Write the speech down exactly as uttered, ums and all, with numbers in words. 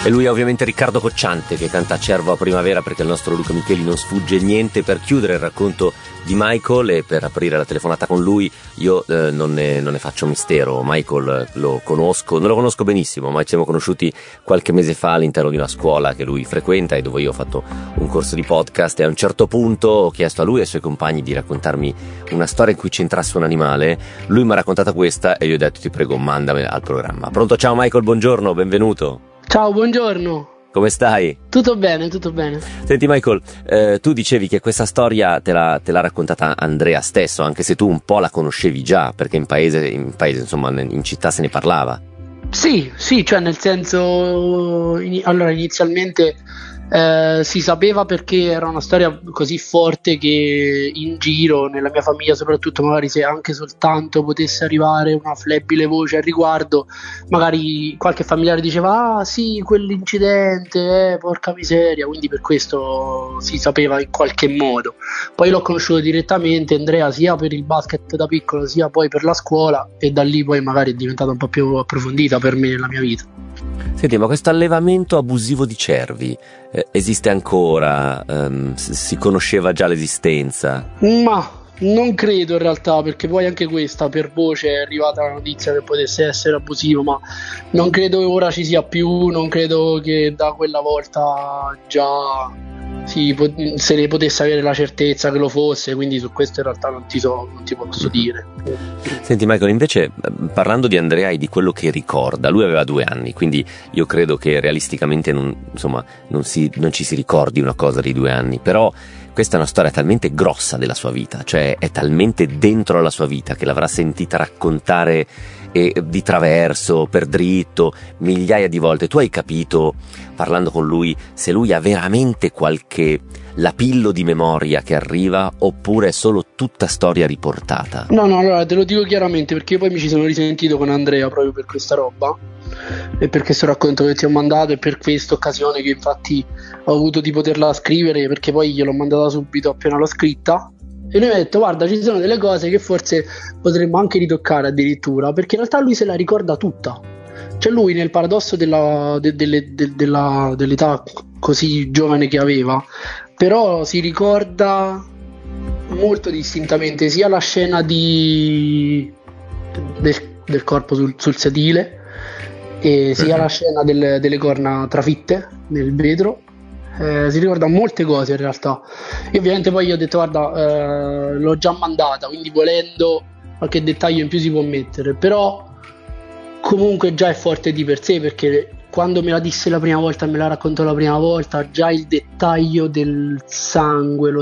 E lui è ovviamente Riccardo Cocciante, che canta Cervo a primavera, perché il nostro Luca Micheli non sfugge niente. Per chiudere il racconto di Michael e per aprire la telefonata con lui, io eh, non, ne, non ne faccio mistero. Michael lo conosco, non lo conosco benissimo, ma ci siamo conosciuti qualche mese fa all'interno di una scuola che lui frequenta e dove io ho fatto un corso di podcast, e a un certo punto ho chiesto a lui e ai suoi compagni di raccontarmi una storia in cui c'entrasse un animale. Lui mi ha raccontata questa e io ho detto: ti prego, mandami al programma. Pronto? Ciao Michael, buongiorno, benvenuto. Ciao, buongiorno. Come stai? Tutto bene, tutto bene. Senti Michael, eh, tu dicevi che questa storia te l'ha, te l'ha raccontata Andrea stesso, anche se tu un po' la conoscevi già, perché in paese, in paese, insomma, in città se ne parlava. Sì, sì, cioè nel senso, in, allora inizialmente eh, si sapeva, perché era una storia così forte che in giro, nella mia famiglia soprattutto, magari se anche soltanto potesse arrivare una flebile voce al riguardo, magari qualche familiare diceva: ah sì, quell'incidente, eh, porca miseria, quindi per questo si sapeva in qualche modo. Poi l'ho conosciuto direttamente Andrea, sia per il basket da piccolo sia poi per la scuola, e da lì poi magari è diventata un po' più approfondita per me nella mia vita. Senti, ma questo allevamento abusivo di cervi eh, esiste ancora? Um, si conosceva già l'esistenza? Ma non credo in realtà, perché poi anche questa per voce è arrivata la notizia che potesse essere abusivo, ma non credo che ora ci sia più, non credo che da quella volta già si, se ne potesse avere la certezza che lo fosse, quindi su questo in realtà non ti, so, non ti posso dire. Senti Michael, invece parlando di Andrea e di quello che ricorda, lui aveva due anni, quindi io credo che realisticamente non, insomma, non, si, non ci si ricordi una cosa di due anni, però questa è una storia talmente grossa della sua vita, cioè è talmente dentro la sua vita che l'avrà sentita raccontare e di traverso, per dritto, migliaia di volte. Tu hai capito, parlando con lui, se lui ha veramente qualche lapillo di memoria che arriva, oppure è solo tutta storia riportata? No, no, allora te lo dico chiaramente, perché io poi mi ci sono risentito con Andrea proprio per questa roba e per questo racconto che ti ho mandato, e per questa occasione che infatti ho avuto di poterla scrivere, perché poi gliel'ho mandata subito appena l'ho scritta. E lui mi ha detto: guarda, ci sono delle cose che forse potremmo anche ritoccare addirittura, perché in realtà lui se la ricorda tutta. Cioè lui, nel paradosso della, de, de, de, della, dell'età così giovane che aveva, però si ricorda molto distintamente sia la scena di, del, del corpo sul, sul sedile, e sia la scena del, delle corna trafitte nel vetro. Eh, si ricorda molte cose in realtà. Io ovviamente poi gli ho detto: guarda, eh, l'ho già mandata, quindi volendo qualche dettaglio in più si può mettere, però comunque già è forte di per sé, perché quando me la disse la prima volta, me la raccontò la prima volta, già il dettaglio del sangue, lo